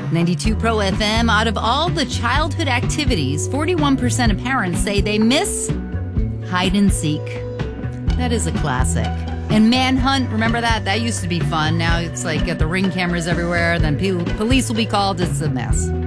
92 Pro FM. Out of all the childhood activities, 41% of parents say they miss hide and seek. That is a classic. And manhunt, remember that? That used to be fun. Now it's like got the ring cameras everywhere. Then police will be called. It's a mess.